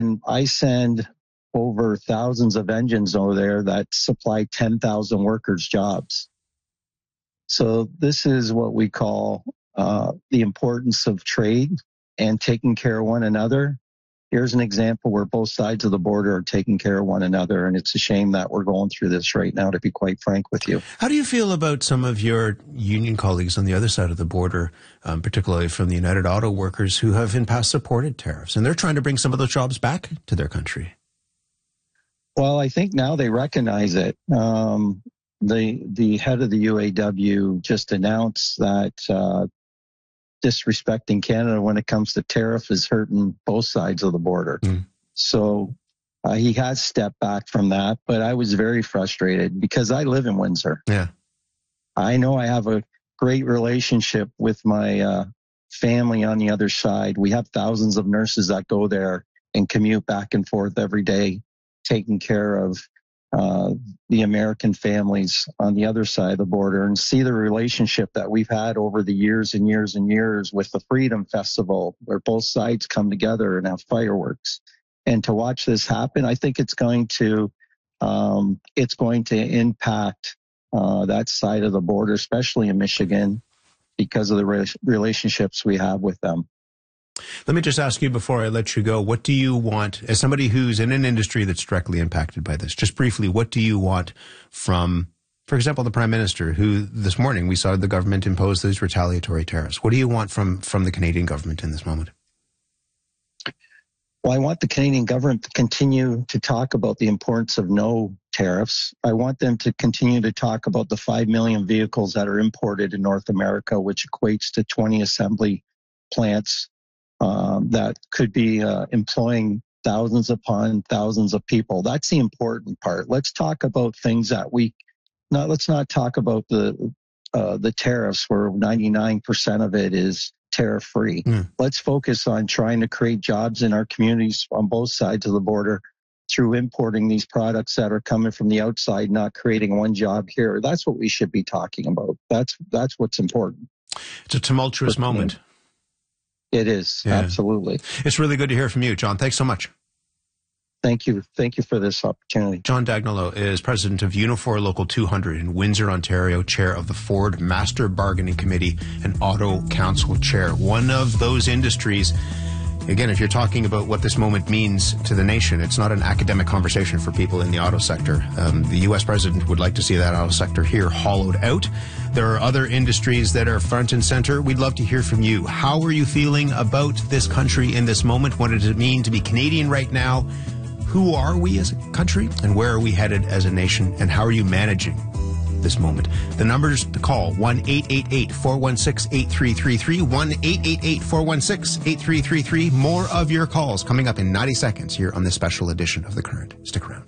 I send over thousands of engines over there that supply 10,000 workers jobs. So this is what we call the importance of trade and taking care of one another. Here's an example where both sides of the border are taking care of one another, and it's a shame that we're going through this right now, to be quite frank with you. How do you feel about some of your union colleagues on the other side of the border, particularly from the United Auto Workers, who have in past supported tariffs, and they're trying to bring some of those jobs back to their country? Well, I think now they recognize it. The head of the UAW just announced that disrespecting Canada when it comes to tariff is hurting both sides of the border. So he has stepped back from that, but I was very frustrated because I live in Windsor. Yeah, I know I have a great relationship with my family on the other side. We have thousands of nurses that go there and commute back and forth every day, taking care of the American families on the other side of the border, and see the relationship that we've had over the years and years and years with the Freedom Festival, where both sides come together and have fireworks. And to watch this happen, I think it's going to impact that side of the border, especially in Michigan, because of the relationships we have with them. Let me just ask you before I let you go, what do you want, as somebody who's in an industry that's directly impacted by this, just briefly, what do you want from, for example, the Prime Minister, who this morning we saw the government impose those retaliatory tariffs? What do you want from the Canadian government in this moment? Well, I want the Canadian government to continue to talk about the importance of no tariffs. I want them to continue to talk about the 5 million vehicles that are imported in North America, which equates to 20 assembly plants that could be employing thousands upon thousands of people. That's the important part. Let's talk about things that let's not talk about the tariffs where 99% of it is tariff free. Let's focus on trying to create jobs in our communities on both sides of the border through importing these products that are coming from the outside, not creating one job here. That's what we should be talking about. That's what's important. It's a tumultuous moment. It is, absolutely. It's really good to hear from you, John. Thanks so much. Thank you. Thank you for this opportunity. John Dagnolo is president of Unifor Local 200 in Windsor, Ontario, chair of the Ford Master Bargaining Committee and Auto Council chair. One of those industries, again, if you're talking about what this moment means to the nation, it's not an academic conversation for people in the auto sector. The U.S. president would like to see that auto sector here hollowed out. There are other industries that are front and center. We'd love to hear from you. How are you feeling about this country in this moment? What does it mean to be Canadian right now? Who are we as a country? And where are we headed as a nation? And how are you managing this moment? The numbers to call, 1-888-416-8333, 1-888-416-8333. More of your calls coming up in 90 seconds here on this special edition of The Current. Stick around.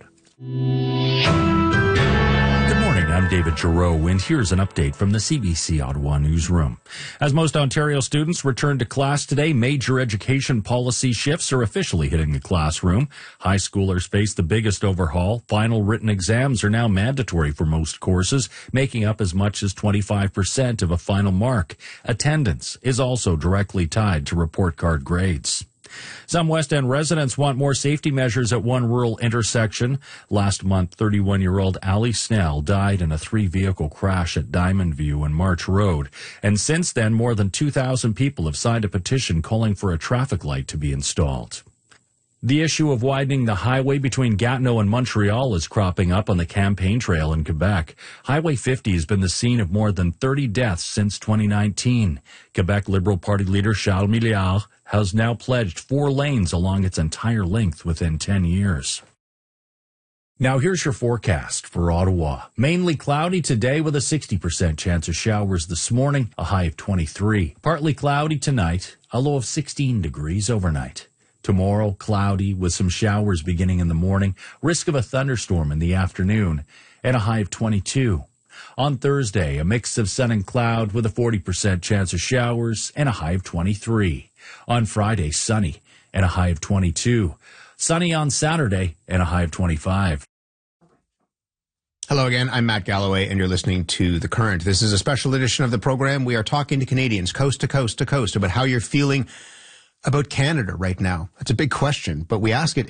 Good morning, I'm David Giroux, and here's an update from the CBC Ottawa newsroom. As most Ontario students return to class today, major education policy shifts are officially hitting the classroom. High schoolers face the biggest overhaul. Final written exams are now mandatory for most courses, making up as much as 25% of a final mark. Attendance is also directly tied to report card grades. Some West End residents want more safety measures at one rural intersection. Last month, 31-year-old Ali Snell died in a 3-vehicle crash at Diamond View and March Road. And since then, more than 2,000 people have signed a petition calling for a traffic light to be installed. The issue of widening the highway between Gatineau and Montreal is cropping up on the campaign trail in Quebec. Highway 50 has been the scene of more than 30 deaths since 2019. Quebec Liberal Party leader Charles Milliard has now pledged 4 lanes along its entire length within 10 years. Now here's your forecast for Ottawa. Mainly cloudy today with a 60% chance of showers this morning, a high of 23. Partly cloudy tonight, a low of 16 degrees overnight. Tomorrow, cloudy with some showers beginning in the morning, risk of a thunderstorm in the afternoon, and a high of 22. On Thursday, a mix of sun and cloud with a 40% chance of showers and a high of 23. On Friday, sunny and a high of 22. Sunny on Saturday and a high of 25. Hello again, I'm Matt Galloway, and you're listening to The Current. This is a special edition of the program. We are talking to Canadians coast to coast to coast about how you're feeling about Canada right now. That's a big question, but we ask it